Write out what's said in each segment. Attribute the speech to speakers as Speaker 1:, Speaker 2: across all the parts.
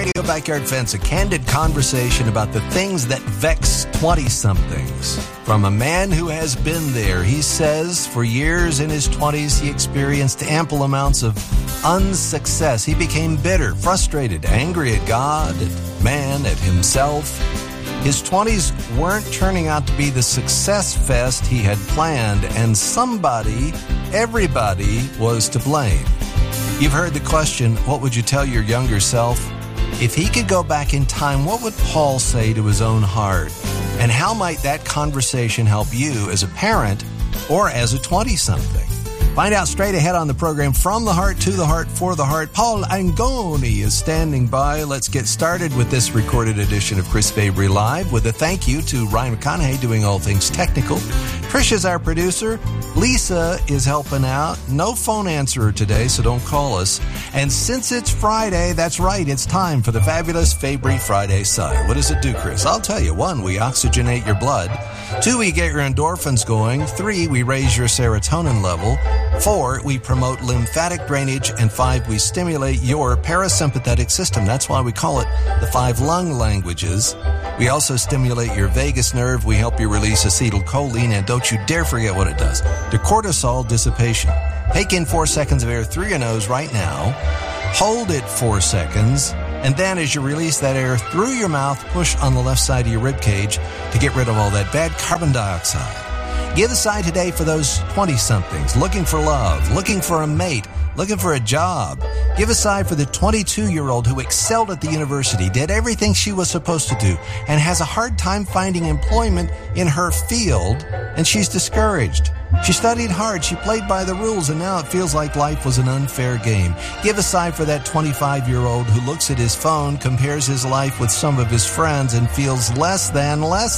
Speaker 1: Radio Backyard Fence, a candid conversation about the things that vex 20-somethings. From a man who has been there, he says for years in his 20s, he experienced ample amounts of unsuccess. He became bitter, frustrated, angry at God, at man, at himself. His 20s weren't turning out to be the success fest he had planned, and everybody was to blame. You've heard the question, what would you tell your younger self? If he could go back in time, what would Paul say to his own heart? And how might that conversation help you as a parent or as a 20-something? Find out straight ahead on the program, From the Heart to the Heart for the Heart. Paul Angoni is standing by. Let's get started with this recorded edition of Chris Fabry Live with a thank you to Ryan McConaughey doing all things technical. Trish is our producer. Lisa is helping out. No phone answerer today, so don't call us. And since it's Friday, that's right, it's time for the fabulous Fabry Friday side. What does it do, Chris? I'll tell you. 1, we oxygenate your blood. 2, we get your endorphins going. 3, we raise your serotonin level. 4, we promote lymphatic drainage. And 5, we stimulate your parasympathetic system. That's why we call it the 5 lung languages. We also stimulate your vagus nerve. We help you release acetylcholine. And don't you dare forget what it does. The cortisol dissipation. Take in 4 seconds of air through your nose right now. Hold it 4 seconds. And then as you release that air through your mouth, push on the left side of your rib cage to get rid of all that bad carbon dioxide. Give a sigh today for those 20-somethings looking for love, looking for a mate, looking for a job. Give a sigh for the 22-year-old who excelled at the university, did everything she was supposed to do, and has a hard time finding employment in her field, and she's discouraged. She studied hard, she played by the rules, and now it feels like life was an unfair game. Give a sigh for that 25-year-old who looks at his phone, compares his life with some of his friends, and feels less than.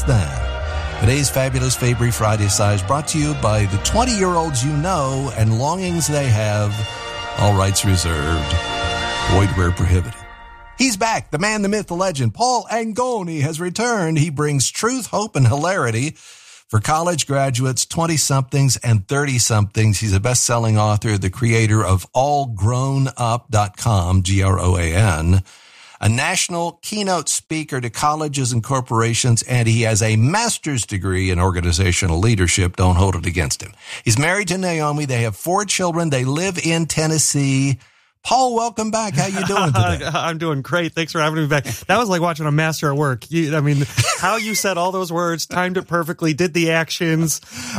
Speaker 1: Today's fabulous Fabry Friday size brought to you by the 20-year-olds you know and longings they have. All rights reserved. Void where prohibited. He's back. The man, the myth, the legend. Paul Angoni has returned. He brings truth, hope, and hilarity for college graduates, 20-somethings, and 30-somethings. He's a best-selling author, the creator of allgrownup.com, GROAN, a national keynote speaker to colleges and corporations, and he has a master's degree in organizational leadership. Don't hold it against him. He's married to Naomi. They have 4 children. They live in Tennessee. Paul, welcome back. How you doing today?
Speaker 2: I'm doing great. Thanks for having me back. That was like watching a master at work. How you said all those words, timed it perfectly, did the actions.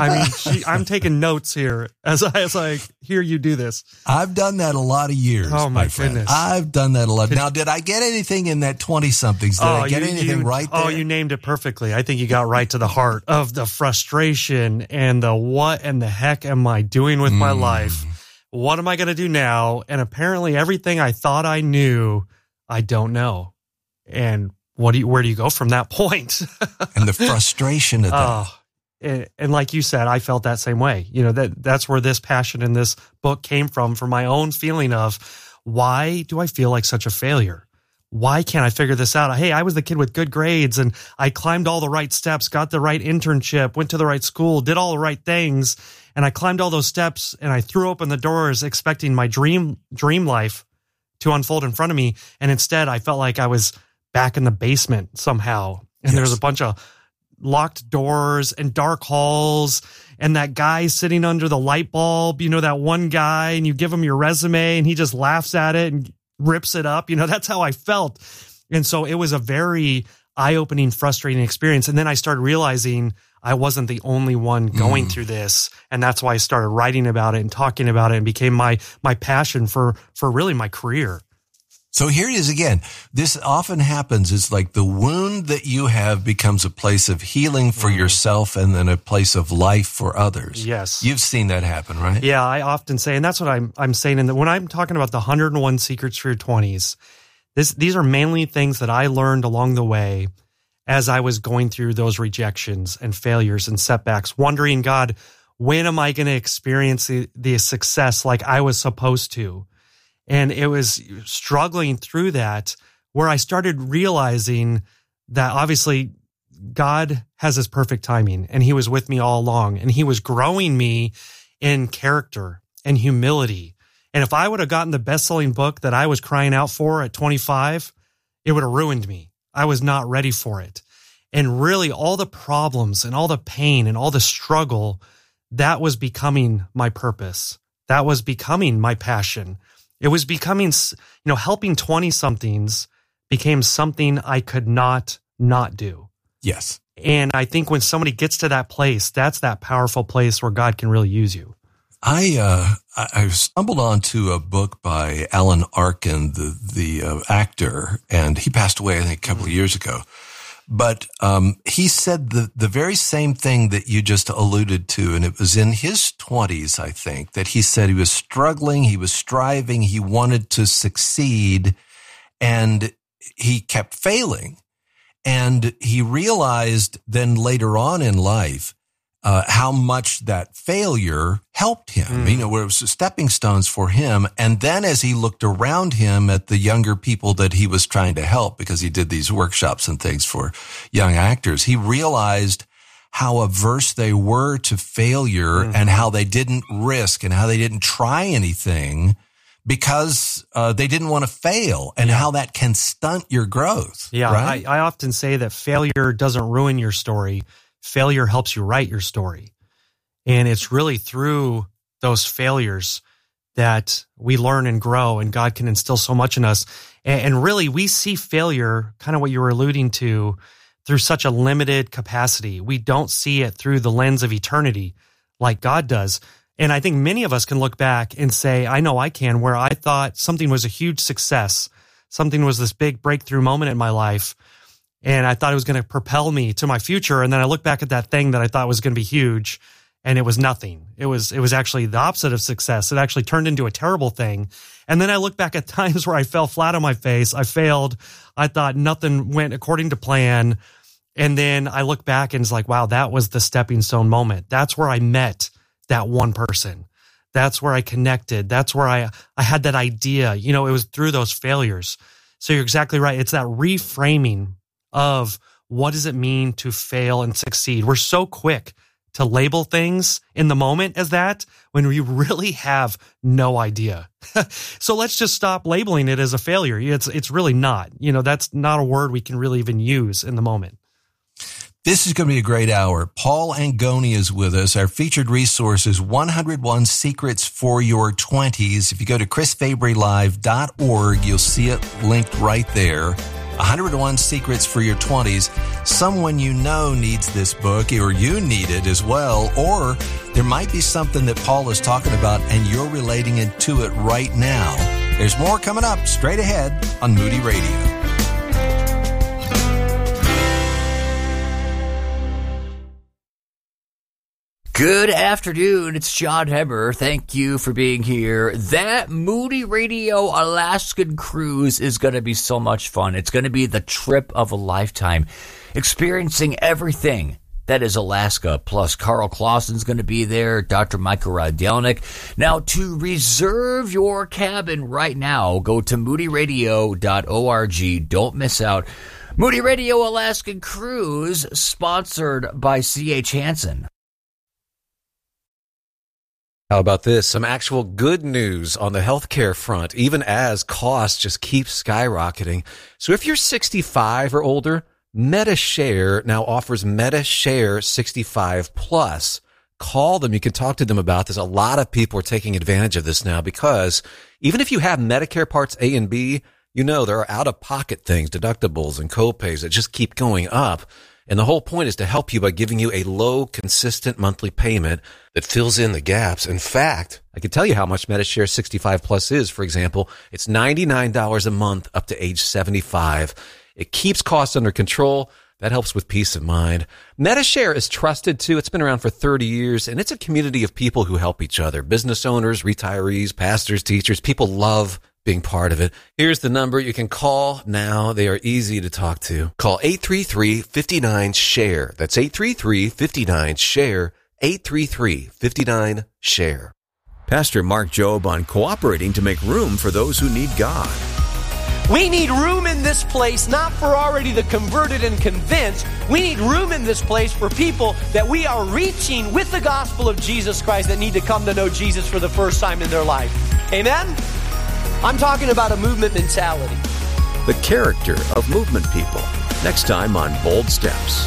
Speaker 2: I'm taking notes here as I hear you do this.
Speaker 1: I've done that a lot of years.
Speaker 2: Oh, my goodness.
Speaker 1: I've done that a lot. Now, did I get anything in that 20-somethings? Did I get anything right there?
Speaker 2: Oh, you named it perfectly. I think you got right to the heart of the frustration and the what and the heck am I doing with my life? What am I going to do now? And apparently everything I thought I knew, I don't know. And where do you go from that point?
Speaker 1: And the frustration of that.
Speaker 2: And like you said, I felt that same way. That's where this passion in this book came from, for my own feeling of, why do I feel like such a failure? Why can't I figure this out? Hey, I was the kid with good grades and I climbed all the right steps, got the right internship, went to the right school, did all the right things. And I climbed all those steps and I threw open the doors expecting my dream life to unfold in front of me. And instead I felt like I was back in the basement somehow. And There's a bunch of locked doors and dark halls and that guy sitting under the light bulb, that one guy, and you give him your resume and he just laughs at it and rips it up. That's how I felt. And so it was a very eye-opening, frustrating experience. And then I started realizing I wasn't the only one going through this. And that's why I started writing about it and talking about it and became my passion for really my career.
Speaker 1: So here it is again. This often happens. It's like the wound that you have becomes a place of healing for yourself and then a place of life for others.
Speaker 2: Yes.
Speaker 1: You've seen that happen, right?
Speaker 2: Yeah, I often say, and that's what I'm saying. And when I'm talking about the 101 secrets for your 20s, these are mainly things that I learned along the way as I was going through those rejections and failures and setbacks, wondering, God, when am I going to experience the success like I was supposed to? And it was struggling through that where I started realizing that obviously God has his perfect timing and he was with me all along and he was growing me in character and humility. And if I would have gotten the best-selling book that I was crying out for at 25, it would have ruined me. I was not ready for it. And really all the problems and all the pain and all the struggle, that was becoming my purpose. That was becoming my passion. It was becoming, helping 20-somethings became something I could not do.
Speaker 1: Yes.
Speaker 2: And I think when somebody gets to that place, that's that powerful place where God can really use you.
Speaker 1: I stumbled onto a book by Alan Arkin, the actor, and he passed away, I think, a couple of years ago. But he said the very same thing that you just alluded to, and it was in his 20s, I think, that he said he was struggling, he was striving, he wanted to succeed, and he kept failing. And he realized then later on in life how much that failure helped him, where it was stepping stones for him. And then as he looked around him at the younger people that he was trying to help, because he did these workshops and things for young actors, he realized how averse they were to failure and how they didn't risk and how they didn't try anything because they didn't want to fail, and how that can stunt your growth.
Speaker 2: Yeah,
Speaker 1: right?
Speaker 2: I often say that failure doesn't ruin your story. Failure helps you write your story. And it's really through those failures that we learn and grow, and God can instill so much in us. And really, we see failure, kind of what you were alluding to, through such a limited capacity. We don't see it through the lens of eternity like God does. And I think many of us can look back and say, I know I can, where I thought something was a huge success. Something was this big breakthrough moment in my life. And I thought it was going to propel me to my future. And then I look back at that thing that I thought was going to be huge, and it was nothing. It was actually the opposite of success. It actually turned into a terrible thing. And then I look back at times where I fell flat on my face. I failed. I thought nothing went according to plan. And then I look back and it's like, wow, that was the stepping stone moment. That's where I met that one person. That's where I connected. That's where I had that idea. It was through those failures. So you're exactly right. It's that reframing of what does it mean to fail and succeed. We're so quick to label things in the moment as that when we really have no idea. So let's just stop labeling it as a failure. It's really not. That's not a word we can really even use in the moment.
Speaker 1: This is going to be a great hour. Paul Angoni is with us. Our featured resource is 101 Secrets for Your 20s. If you go to chrisfabrylive.org, you'll see it linked right there. 101 Secrets for Your 20s. Someone you know needs this book, or you need it as well, or there might be something that Paul is talking about and you're relating it to it right now. There's more coming up straight ahead on Moody Radio.
Speaker 3: Good afternoon. It's John Heber. Thank you for being here. That Moody Radio Alaskan cruise is going to be so much fun. It's going to be the trip of a lifetime, experiencing everything that is Alaska. Plus, Carl Clausen's going to be there, Dr. Michael Rydelnik. Now, to reserve your cabin right now, go to moodyradio.org. Don't miss out. Moody Radio Alaskan Cruise, sponsored by C.H. Hansen.
Speaker 4: How about this? Some actual good news on the healthcare front, even as costs just keep skyrocketing. So if you're 65 or older, MediShare now offers MediShare 65 Plus. Call them. You can talk to them about this. A lot of people are taking advantage of this now because even if you have Medicare Parts A and B, there are out-of-pocket things, deductibles and copays that just keep going up. And the whole point is to help you by giving you a low, consistent monthly payment that fills in the gaps. In fact, I can tell you how much MediShare 65 Plus is. For example, it's $99 a month up to age 75. It keeps costs under control. That helps with peace of mind. MediShare is trusted too. It's been around for 30 years, and it's a community of people who help each other. Business owners, retirees, pastors, teachers. People love being part of it. Here's the number you can call now. They are easy to talk to. Call 833-59-SHARE. That's 833-59-SHARE. 833-59-SHARE.
Speaker 5: Pastor Mark Jobe on cooperating to make room for those who need God.
Speaker 6: We need room in this place, not for already the converted and convinced. We need room in this place for people that we are reaching with the gospel of Jesus Christ that need to come to know Jesus for the first time in their life. Amen? I'm talking about a movement mentality.
Speaker 5: the character of movement people. Next time on Bold Steps.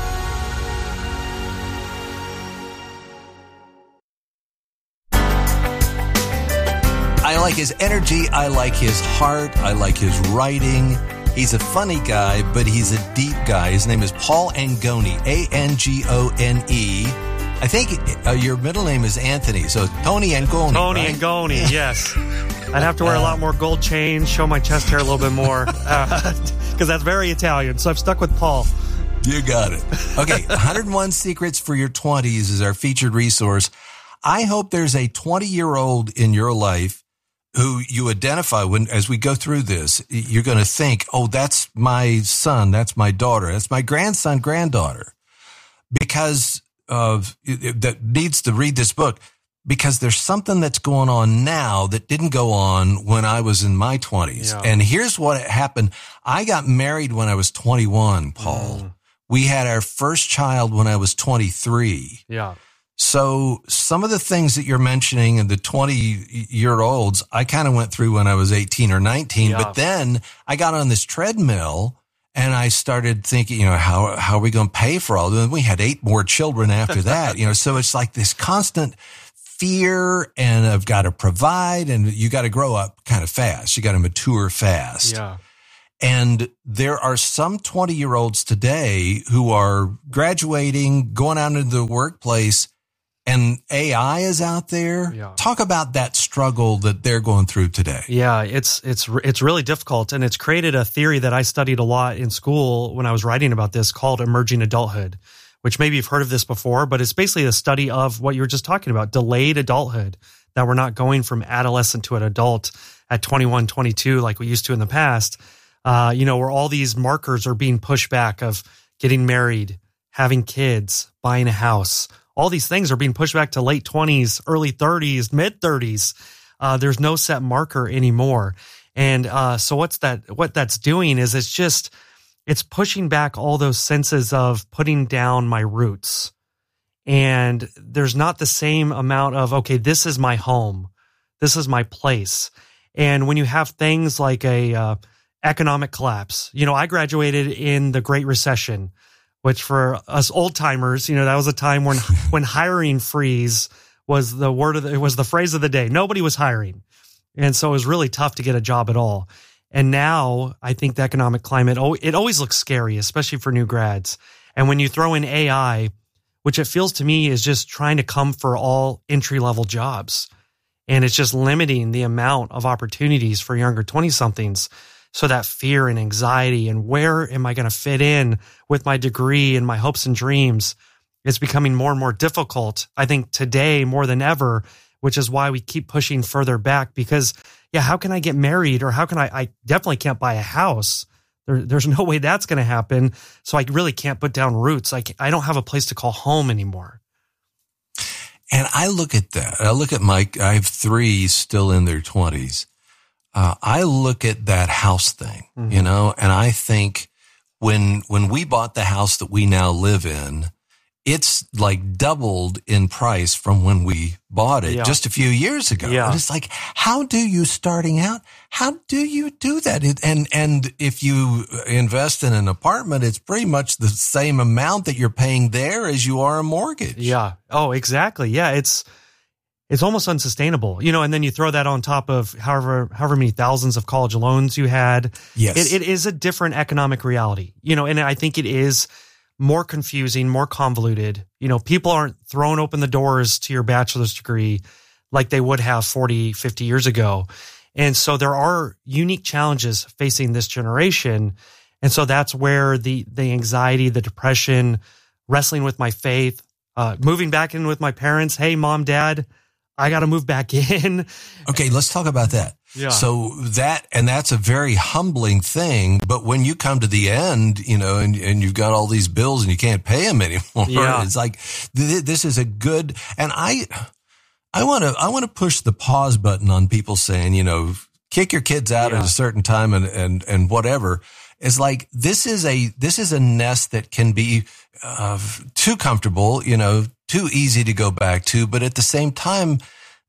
Speaker 1: I like his energy. I like his heart. I like his writing. He's a funny guy, but he's a deep guy. His name is Paul Angone, A-N-G-O-N-E. I think your middle name is Anthony, so Tony Angone.
Speaker 2: Tony
Speaker 1: right?
Speaker 2: Angone, yes. I'd have to wear a lot more gold chains, show my chest hair a little bit more, because that's very Italian. So I've stuck with Paul.
Speaker 1: You got it. Okay, 101 Secrets for Your 20s is our featured resource. I hope there's a 20-year-old in your life who you identify when, as we go through this, you're going to think, oh, that's my son, that's my daughter, that's my grandson, granddaughter, because that needs to read this book, because there's something that's going on now that didn't go on when I was in my 20s. Yeah. And here's what happened. I got married when I was 21, Paul. We had our first child when I was 23.
Speaker 2: Yeah.
Speaker 1: So some of the things that you're mentioning and the 20-year-olds, I kind of went through when I was 18 or 19. Yeah. But then I got on this treadmill and I started thinking, how are we going to pay for all of them? We had 8 more children after that, so it's like this constant fear, and I've got to provide, and you got to grow up kind of fast. You got to mature fast.
Speaker 2: Yeah.
Speaker 1: And there are some 20-year-olds today who are graduating, going out into the workplace, and AI is out there.
Speaker 2: Yeah.
Speaker 1: Talk about that struggle that they're going through today.
Speaker 2: Yeah, it's really difficult, and it's created a theory that I studied a lot in school when I was writing about this called emerging adulthood, which maybe you've heard of this before, but it's basically a study of what you were just talking about, delayed adulthood, that we're not going from adolescent to an adult at 21, 22 like we used to in the past, where all these markers are being pushed back of getting married, having kids, buying a house. All these things are being pushed back to late 20s, early 30s, mid 30s. There's no set marker anymore. And so what that's doing is it's pushing back all those senses of putting down my roots. And there's not the same amount of, okay, this is my home. This is my place. And when you have things like a economic collapse, I graduated in the Great Recession, which for us old timers, that was a time when hiring freeze was the phrase of the day. Nobody was hiring. And so it was really tough to get a job at all. And now I think the economic climate, it always looks scary, especially for new grads. And when you throw in AI, which it feels to me is just trying to come for all entry-level jobs. And it's just limiting the amount of opportunities for younger 20-somethings. So that fear and anxiety and where am I going to fit in with my degree and my hopes and dreams is becoming more and more difficult, I think, today more than ever, which is why we keep pushing further back because, how can I get married or how can I definitely can't buy a house. There's no way that's going to happen. So I really can't put down roots. I don't have a place to call home anymore.
Speaker 1: And I look at that. I look at I have 3 still in their 20s. I look at that house thing, and I think when we bought the house that we now live in, it's like doubled in price from when we bought it just a few years ago. Yeah. And it's like, how do you starting out? How do you do that? And if you invest in an apartment, it's pretty much the same amount that you're paying there as you are a mortgage.
Speaker 2: Yeah. Oh, exactly. Yeah. It's almost unsustainable, and then you throw that on top of however many thousands of college loans you had.
Speaker 1: Yes.
Speaker 2: It is a different economic reality, and I think it is more confusing, more convoluted. People aren't throwing open the doors to your bachelor's degree like they would have 40, 50 years ago. And so there are unique challenges facing this generation. And so that's where the anxiety, the depression, wrestling with my faith, moving back in with my parents. Hey, mom, dad, I got to move back in.
Speaker 1: Okay, let's talk about that.
Speaker 2: Yeah.
Speaker 1: So that's a very humbling thing. But when you come to the end, and you've got all these bills and you can't pay them anymore, it's like, this is a good, and I want to push the pause button on people saying, kick your kids out at a certain time and whatever. It's like, this is a nest that can be, too comfortable, too easy to go back to. But at the same time,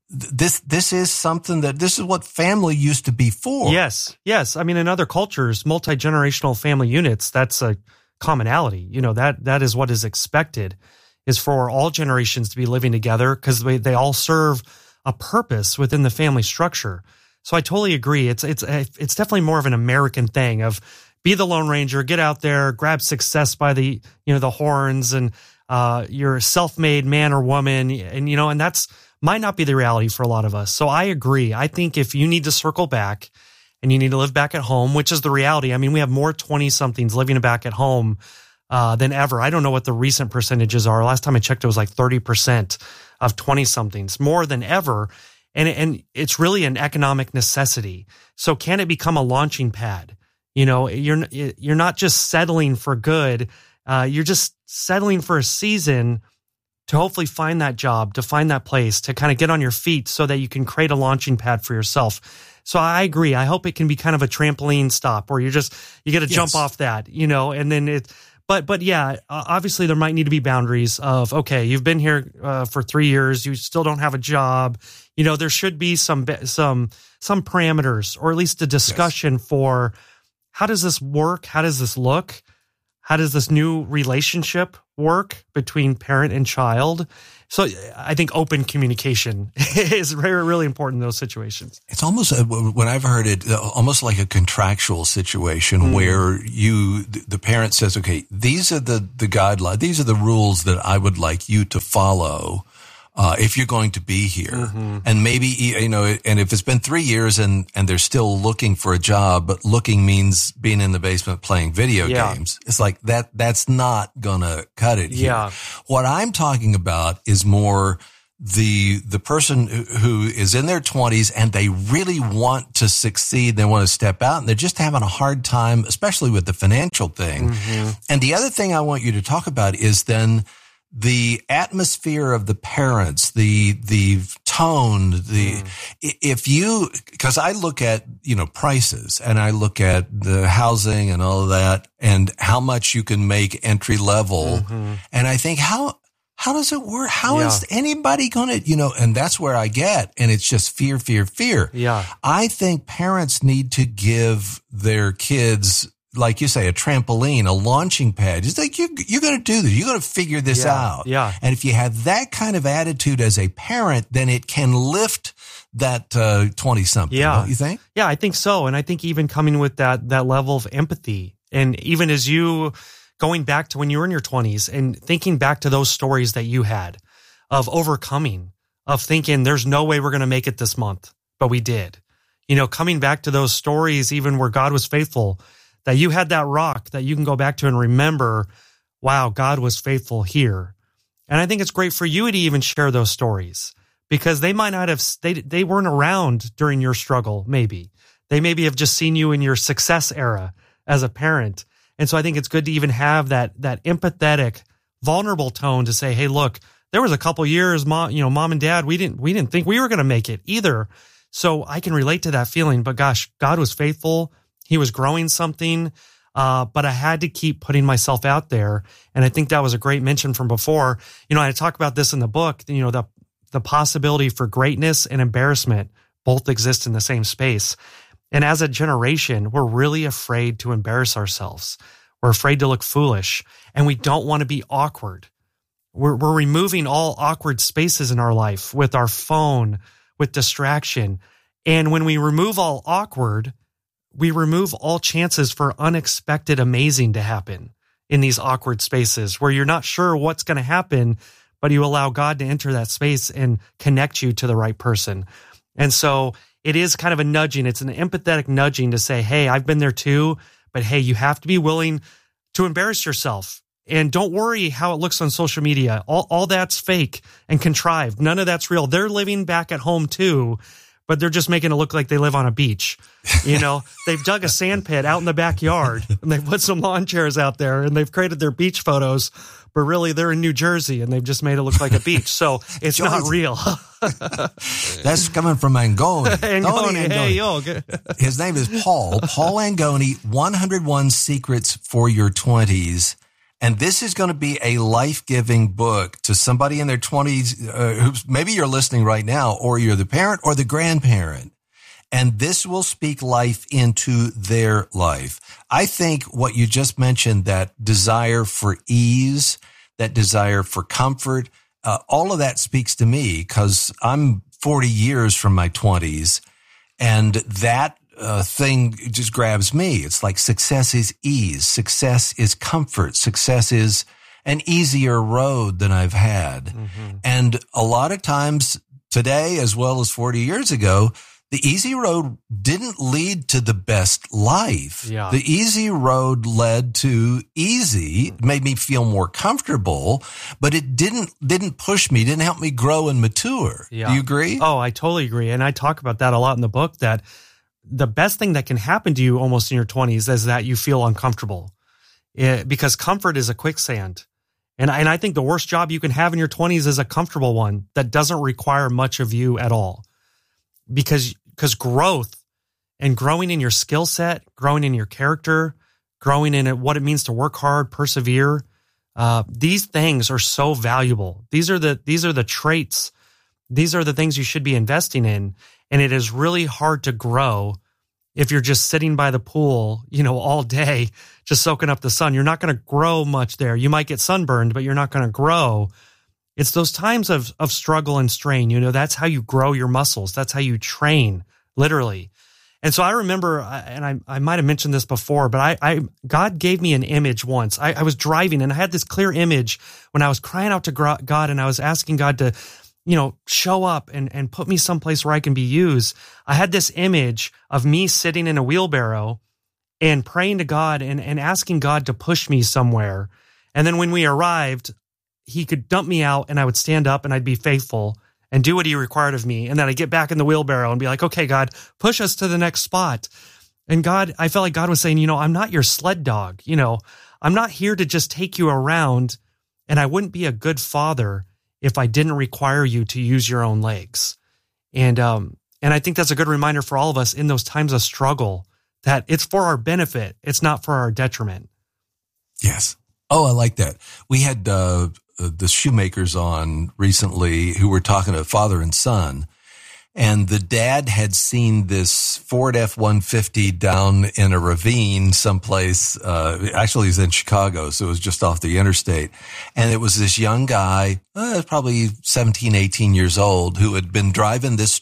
Speaker 1: this is something this is what family used to be for.
Speaker 2: Yes. I mean, in other cultures, multi-generational family units, that's a commonality. That is what is expected, is for all generations to be living together because they all serve a purpose within the family structure. So I totally agree. It's definitely more of an American thing of be the Lone Ranger, get out there, grab success by the horns, and you're a self-made man or woman, and that's might not be the reality for a lot of us. So I agree. I think if you need to circle back and you need to live back at home, which is the reality. I mean, we have more 20-somethings living back at home than ever. I don't know what the recent percentages are. Last time I checked, it was like 30% of 20-somethings, more than ever. And it's really an economic necessity. So can it become a launching pad? You're not just settling for good. You're just settling for a season to hopefully find that job, to find that place, to kind of get on your feet so that you can create a launching pad for yourself. So I agree. I hope it can be kind of a trampoline stop where you get to jump off that, and then but yeah, obviously there might need to be boundaries of, okay, you've been here for 3 years, you still don't have a job. There should be some parameters, or at least a discussion for how does this work? How does this look? How does this new relationship work between parent and child? So I think open communication is very, really important in those situations.
Speaker 1: It's almost, when I've heard it, almost like a contractual situation where the parent says, okay, these are the guidelines, these are the rules that I would like you to follow. If you're going to be here, and maybe, and if it's been 3 years and they're still looking for a job, but looking means being in the basement playing video games. It's like that's not gonna cut it here.
Speaker 2: Yeah.
Speaker 1: What I'm talking about is more the person who is in their 20s and they really want to succeed. They want to step out and they're just having a hard time, especially with the financial thing. And the other thing I want you to talk about is then the atmosphere of the parents, the tone, because I look at, prices and I look at the housing and all of that and how much you can make entry level. And I think, how does it work? How is anybody going to, and that's where I get, and it's just fear.
Speaker 2: Yeah.
Speaker 1: I think parents need to give their kids, like you say, a trampoline, a launching pad. It's like, you're going to do this. You're going to figure this out.
Speaker 2: Yeah.
Speaker 1: And if you have that kind of attitude as a parent, then it can lift that 20-something, don't you think?
Speaker 2: Yeah, I think so. And I think even coming with that level of empathy, and even as you going back to when you were in your 20s and thinking back to those stories that you had of overcoming, of thinking there's no way we're going to make it this month, but we did. Coming back to those stories, even where God was faithful, that you had that rock that you can go back to and remember, wow, God was faithful here. And I think it's great for you to even share those stories, because they might not have, they weren't around during your struggle, maybe. They maybe have just seen you in your success era as a parent. And so I think it's good to even have that empathetic, vulnerable tone to say, hey, look, there was a couple years, mom and dad, we didn't think we were going to make it either. So I can relate to that feeling, but gosh, God was faithful. He was growing something, but I had to keep putting myself out there. And I think that was a great mention from before. I talk about this in the book, the possibility for greatness and embarrassment both exist in the same space. And as a generation, we're really afraid to embarrass ourselves. We're afraid to look foolish, and we don't want to be awkward. We're removing all awkward spaces in our life with our phone, with distraction. And when we remove all awkward, we remove all chances for unexpected amazing to happen in these awkward spaces where you're not sure what's going to happen, but you allow God to enter that space and connect you to the right person. And so it is kind of a nudging. It's an empathetic nudging to say, hey, I've been there too, but hey, you have to be willing to embarrass yourself. And don't worry how it looks on social media. All that's fake and contrived. None of that's real. They're living back at home too, but they're just making it look like they live on a beach. They've dug a sand pit out in the backyard and they've put some lawn chairs out there and they've created their beach photos, but really they're in New Jersey and they've just made it look like a beach. So it's not real.
Speaker 1: That's coming from Angoni.
Speaker 2: Angoni. Hey, yo.
Speaker 1: His name is Paul Angoni, 101 Secrets for Your 20s. And this is going to be a life-giving book to somebody in their 20s, who's maybe you're listening right now, or you're the parent or the grandparent. And this will speak life into their life. I think what you just mentioned, that desire for ease, that desire for comfort, all of that speaks to me because I'm 40 years from my 20s. And that thing just grabs me. It's like success is ease. Success is comfort. Success is an easier road than I've had. Mm-hmm. And a lot of times today, as well as 40 years ago, the easy road didn't lead to the best life.
Speaker 2: Yeah.
Speaker 1: The easy road led to easy. It made me feel more comfortable, but it didn't push me, didn't help me grow and mature.
Speaker 2: Yeah.
Speaker 1: Do you agree?
Speaker 2: Oh, I totally agree. And I talk about that a lot in the book, that the best thing that can happen to you almost in your 20s is that you feel uncomfortable, because comfort is a quicksand. And I think the worst job you can have in your 20s is a comfortable one that doesn't require much of you at all. Because growth and growing in your skill set, growing in your character, growing in what it means to work hard, persevere, these things are so valuable. These are the traits. These are the things you should be investing in. And it is really hard to grow if you're just sitting by the pool, all day, just soaking up the sun. You're not going to grow much there. You might get sunburned, but you're not going to grow. It's those times of struggle and strain. That's how you grow your muscles. That's how you train, literally. And so I remember, and I might have mentioned this before, but God gave me an image once. I was driving and I had this clear image when I was crying out to God and I was asking God to, show up and put me someplace where I can be used. I had this image of me sitting in a wheelbarrow and praying to God and asking God to push me somewhere. And then when we arrived, He could dump me out and I would stand up and I'd be faithful and do what He required of me. And then I'd get back in the wheelbarrow and be like, okay, God, push us to the next spot. And God, I felt like God was saying, I'm not your sled dog. I'm not here to just take you around, and I wouldn't be a good father if I didn't require you to use your own legs. And I think that's a good reminder for all of us in those times of struggle, that it's for our benefit. It's not for our detriment.
Speaker 1: Yes. Oh, I like that. We had the Shoemakers on recently who were talking to father and son, and the dad had seen this Ford F-150 down in a ravine someplace. Actually, he's in Chicago, so it was just off the interstate. And it was this young guy, probably 17, 18 years old, who had been driving this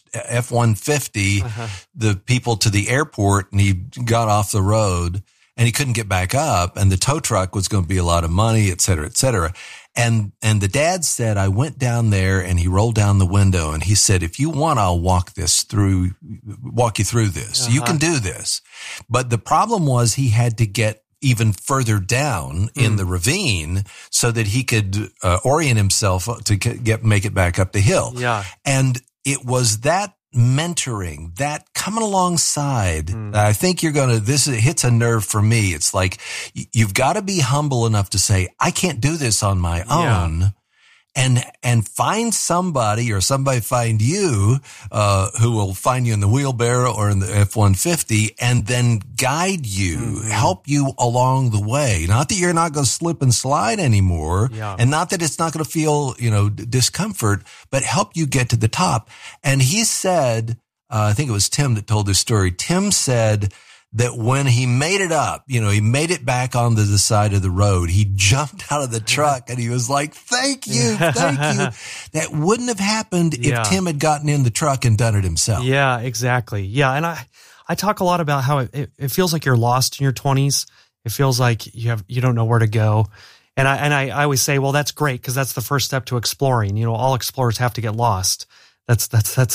Speaker 1: F-150, the people to the airport, and he got off the road and he couldn't get back up, and the tow truck was going to be a lot of money, et cetera, et cetera. And the dad said, I went down there, and he rolled down the window and he said, if you want, I'll walk you through this. You can do this. But the problem was he had to get even further down in the ravine so that he could orient himself to make it back up the hill.
Speaker 2: Yeah.
Speaker 1: And it was that mentoring, that coming alongside, I think this hits a nerve for me. It's like, you've got to be humble enough to say, I can't do this on my own. And find somebody, or somebody find you, who will find you in the wheelbarrow or in the F-150 and then guide you, help you along the way. Not that you're not going to slip and slide anymore, and not that it's not going to feel, discomfort, but help you get to the top. And he said, I think it was Tim that told this story. Tim said that when he made it up, he made it back onto the side of the road, he jumped out of the truck and he was like, thank you. That wouldn't have happened if Tim had gotten in the truck and done it himself.
Speaker 2: Yeah, exactly. Yeah. And I talk a lot about how it feels like you're lost in your 20s. It feels like you don't know where to go. And I always say, well, that's great, because that's the first step to exploring. All explorers have to get lost. That's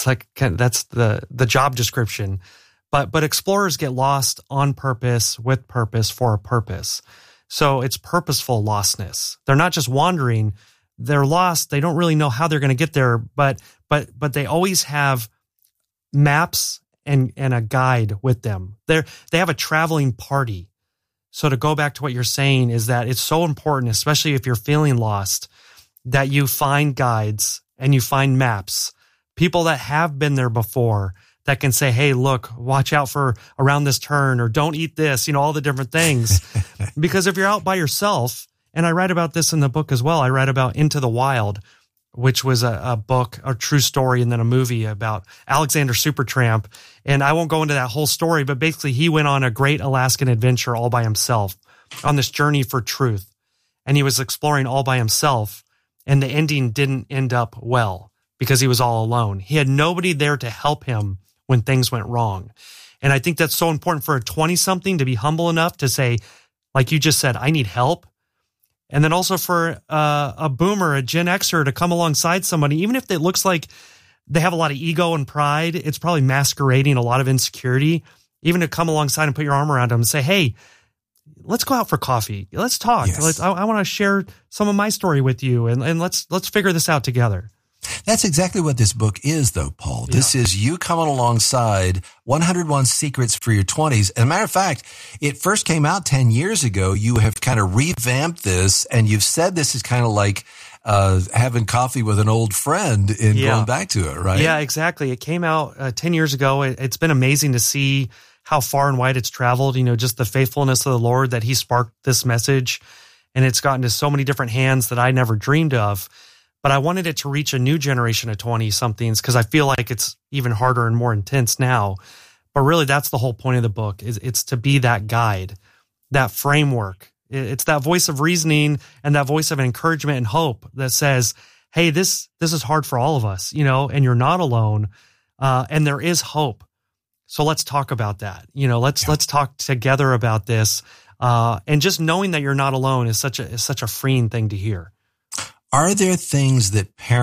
Speaker 2: the job description. But explorers get lost on purpose, with purpose, for a purpose. So it's purposeful lostness. They're not just wandering. They're lost. They don't really know how they're going to get there, but they always have maps and a guide with them. They have a traveling party. So to go back to what you're saying is that it's so important, especially if you're feeling lost, that you find guides and you find maps, people that have been there before, that can say, hey, look, watch out for around this turn, or don't eat this, all the different things. Because if you're out by yourself And I write about this in the book as well. I write about Into the Wild, which was a book, a true story, and then a movie about Alexander Supertramp. And I won't go into that whole story, but basically he went on a great Alaskan adventure all by himself on this journey for truth. And he was exploring all by himself, and the ending didn't end up well because he was all alone. He had nobody there to help him when things went wrong. And I think that's so important for a 20-something to be humble enough to say, like you just said, I need help. And then also for a boomer, a Gen Xer to come alongside somebody, even if it looks like they have a lot of ego and pride, it's probably masquerading a lot of insecurity, even to come alongside and put your arm around them and say, hey, let's go out for coffee. Let's talk.
Speaker 1: Yes.
Speaker 2: I want to share some of my story with you, and let's figure this out together.
Speaker 1: That's exactly what this book is, though, Paul. This is you coming alongside 101 Secrets for Your 20s. As a matter of fact, it first came out 10 years ago. You have kind of revamped this, and you've said this is kind of like having coffee with an old friend and going back to it, right?
Speaker 2: Yeah, exactly. It came out 10 years ago. It's been amazing to see how far and wide it's traveled, just the faithfulness of the Lord that he sparked this message. And it's gotten to so many different hands that I never dreamed of. But I wanted it to reach a new generation of 20-somethings because I feel like it's even harder and more intense now. But really, that's the whole point of the book, is it's to be that guide, that framework. It's that voice of reasoning and that voice of encouragement and hope that says, hey, this is hard for all of us, and you're not alone. And there is hope. So let's talk about that. Let's talk together about this. And just knowing that you're not alone is such a freeing thing to hear.
Speaker 1: Are there things that parents